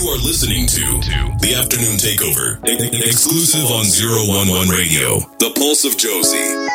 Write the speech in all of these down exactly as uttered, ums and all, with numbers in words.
You are listening to The Afternoon Takeover, e- exclusive on zero one one Radio, The Pulse of Josie.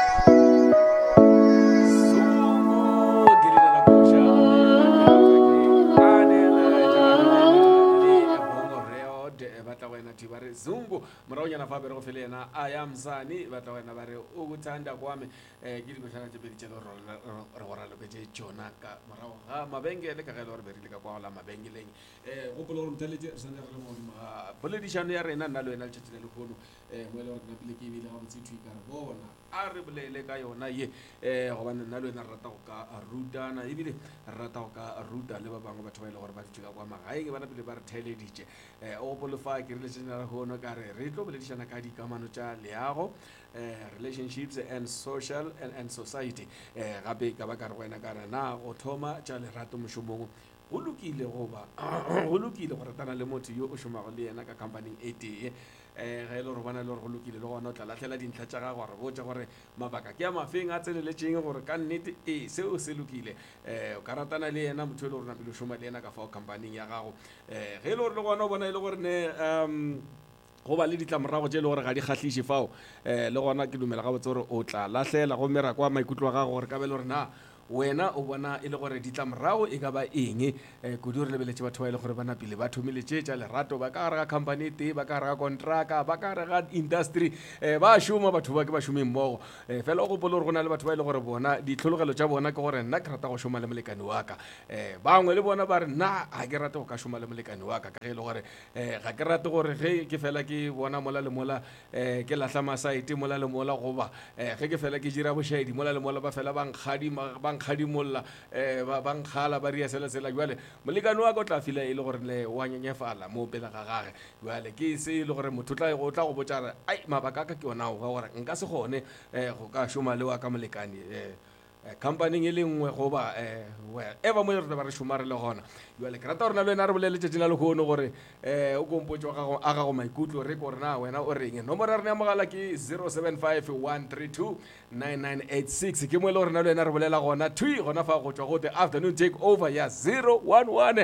Zungu maraonya na fabe go felena aya mzani batla wena bare o guthanda kwame eh ke dibetana tse pedi tshelo re gora le betse tjona ka marao ga mabengele ka gelo re berile ka kwa la mabengeleng eh go polo re mtheletse sane re mo ma politician ya rena nna le wena le tshetse le khono eh mo le re na pele ke bile ga botse thui ka re bona a re bolele ka yona ye eh go bana nna le wena rata go ka rutana ebile rata go ka ruta le ba bangwe batho ba ile gore ba ditse ka kwa magaeng bana pele ba re theleditse eh o polo fa ke re le tsena go no ka re re tlo boledišana ka dikamano tša leago eh relationships and social and, and society eh gape ka ba ka re wena ka re na go thoma tša lerato mošomong go lokile go ba go lokile go ratana le motho yo o šomago le yena ka company e tee eh ga ile re bona le gore go lokile le gona o tla latlhela dintlha tša gago re botša gore mabaka ke a mafeng a tseneletseng gore ka nnete e seo se lokile eh o ka ratana le yena motho le gore na pele o šoma le yena ka fao company ya gago eh ge ile gore le gona o bona ile gore ne um go ba le ditlamorago tše le gore ga di kgatlhiše fao eh le gona ke dumela ga botse gore o tla lahlela go mera kwa maikutlo a gago gore ka be le gore na wena o bona e le gore ditlamorago e ka ba eng eh kudu re lebeletse batho ba ile gore bana pele ba thomiletse tša lerato ba ka gare ga company te ba ka gare ga contractor ba ka gare ga industry eh ba šoma batho ba ke ba šomeng mmogo eh fela go polo gore go na le batho ba ile gore bona ditlhologelo tša bona ke gore nna ke rata go šoma le molekane wa ka eh bangwe le bona ba re nna ga ke rate go ka šoma le molekane wa ka ka ge le gore eh ga ke rate gore ge ke fela ke bona mola le mola eh ke lahla masaite mola le mola goba eh ge ke fela ke dira bošaedi mola le mola ba fela ba nkgadi ba khadimolla eh ba bankgala ba ria sela sela jwale molekane wa go tla fila ile gore le wa nyenyefala mo pela ga gage jwale ke se ile gore motho tla go tla go botsa ai mabaka ka ke yona go gore nka se gone eh go ka šoma le wa ka molekane eh company e le nngwe go ba eh eva mo re ba re šomare le gona jwale ke rata gore na le wena re bolele tšatši la le khono gore eh o kompotšo ga go aga go maikutlo re gore na wena o reng nomoro ya rena ya mogala ke zero seven five one three two nine nine eight six ke mo le gore na le wena re bolela gona thui gona fa go tswa go the afternoon take over ya zero one one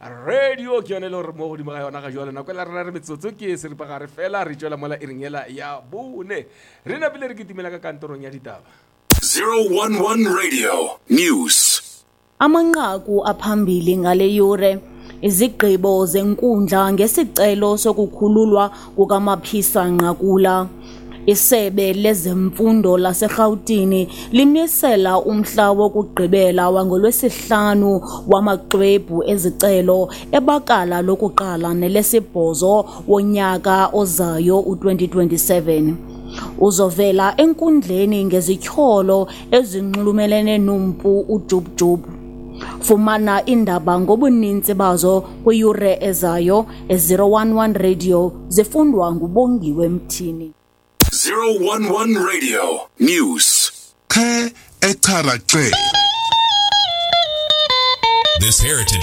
radio ke yone le gore mo godimo ga yona ga jwale nako la rena re metsotso ke se re pa gare fela re tšwela mola e ringela ya bone re na pele re kitimela ka kantorong ya ditaba zero one one Radio News. Amanqaku aphambili ngale yure izigqibo zenkundla ngesicelo sokukhululwa kukaMaphisa Nqakula. Isebe lezemfundo laseGauteng limisela umhla wokugqibela wangolwesihlanu wamaxwebhu ezicelo ebakala lokuqala nelesibhozo wonyaka ozayo u-twenty twenty-seven. Uzovela enkundleni ngezityholo ezinxulumelene nompu uJubjub. Fumana indaba ngobuninzi bazo kwiyure ezayo e-zero one one Radio zifundwa ngubongiwe Mthini. zero one one Radio News. Ke echarache. This heritage